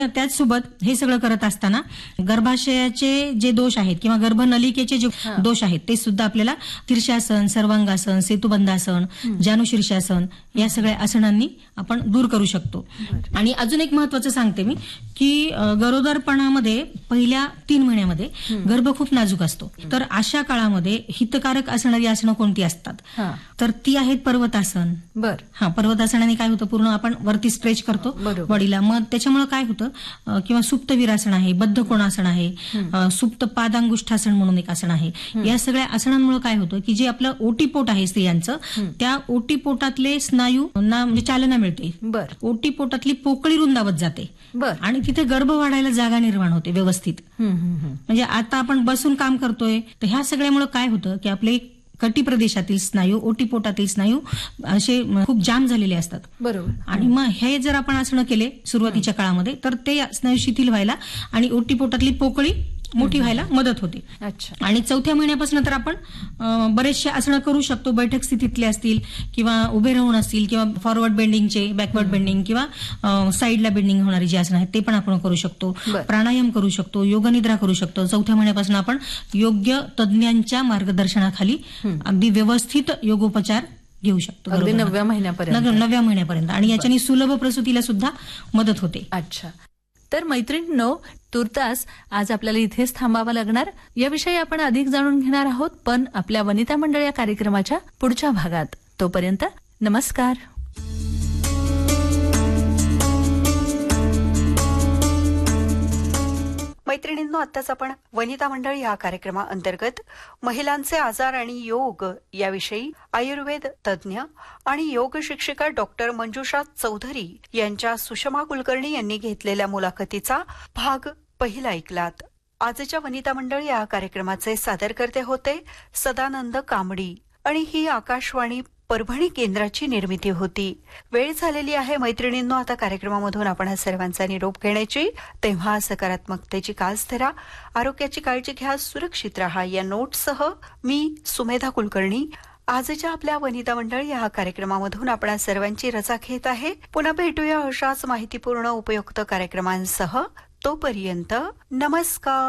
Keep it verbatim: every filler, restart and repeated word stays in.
त्याचसोबत हे सगळं करत असताना गर्भाशयाचे जे दोष आहेत किंवा गर्भनलिकेचे जे दोष आहेत ते सुद्धा आपल्याला शीर्षासन, सर्वांगासन, सेतुबंधासन, जानुशीर्षासन या सगळ्या आसनांनी आपण दूर करू शकतो. आणि अजून एक महत्त्वाचं सांगते मी की गरोदरपणामध्ये पहिल्या तीन महिन्यामध्ये गर्भ खूप नाजूक असतो. तर अशा काळामध्ये हितकारक असणारी आसनं कोणती असतात तर ती आहेत पर्वतासन. बर हा पर्वतासनाने काय होतं, पूर्ण आपण वरती स्ट्रेच करतो बॉडीला. मग त्याच्यामुळे काय होतं किंवा सुप्त वीरासन आहे, बद्ध कोणासन आहे, सुप्त पादांगुष्ठासन म्हणून एक आसन आहे. या सगळ्या आसनांमुळे काय होतं की जे आपलं ओटीपोट आहे स्त्रियांचं, त्या ओटीपोटातले स्नायू ना म्हणजे चालना मिळते. बर ओटीपोटातली पोकळी रुंदावत जाते बर आणि तिथे गर्भ वाढायला जागा निर्माण होते व्यवस्थित. हम्म, हम्म, हम्म. म्हणजे आता आपण बसून काम करतोय तर ह्या सगळ्यामुळे काय होतं की आपले कटी प्रदेशातील स्नायू, ओटीपोटातील स्नायू असे खूप जाम झालेले असतात. बरोबर. आणि मग हे जर आपण आसनं केले सुरुवातीच्या काळामध्ये तर ते स्नायू शिथिल व्हायला आणि ओटीपोटातली पोकळी मोठी व्हायला मदत होते. अच्छा. आणि चौथ्या महिन्यापासून तर आपण अं, बरेचसे आसनं करू शकतो. बैठक स्थितीतले असतील किंवा उभे राहून असतील किंवा फॉरवर्ड बेंडिंगचे, बॅकवर्ड बेंडिंग किंवा साईडला बेंडिंग होणारी जी आसनं आहेत ते पण आपण करू शकतो. बर. प्राणायाम करू शकतो, योगनिद्रा करू शकतो. चौथ्या महिन्यापासून आपण योग्य तज्ञांच्या मार्गदर्शनाखाली अगदी व्यवस्थित योगोपचार घेऊ शकतो. अगदी बरोबर. नवव्या महिन्यापर्यंत. नव- नवव्या महिन्यापर्यंत. आणि याच्याने सुलभ प्रसूतीला सुद्धा मदत होते. अच्छा. तर मैत्रिणींनो, तुर्तास आज आपल्याला इथेच थांबावं लागणार. याविषयी आपण अधिक जाणून घेणार आहोत, पण आपल्या वनिता मंडळ या कार्यक्रमाच्या पुढच्या भागात. तोपर्यंत नमस्कार. मैत्रिणींनो, आताच आपण वनिता मंडळ या कार्यक्रमाअंतर्गत महिलांचे आजार आणि योग याविषयी आयुर्वेद तज्ज्ञ आणि योग शिक्षिका डॉक्टर मंजुषा चौधरी यांच्या सुषमा कुलकर्णी यांनी घेतलेल्या मुलाखतीचा भाग पहिला ऐकलात. आजच्या वनिता मंडळ या कार्यक्रमाचे सादरकर्ते होते सदानंद कामडी आणि ही आकाशवाणी परभणी केंद्राची निर्मिती होती. वेळ झालेली आहे मैत्रिणींनो आता कार्यक्रमामधून आपण सर्वांचा निरोप घेण्याची. तेव्हा सकारात्मकतेची कास धरा, आरोग्याची काळजी घ्या, सुरक्षित राहा या नोटसह मी सुमेधा कुलकर्णी आजच्या आपल्या वनिता मंडळ या कार्यक्रमामधून आपण सर्वांची रजा घेत आहे. पुन्हा भेटूया अशाच माहितीपूर्ण उपयुक्त कार्यक्रमांसह. तोपर्यंत नमस्कार.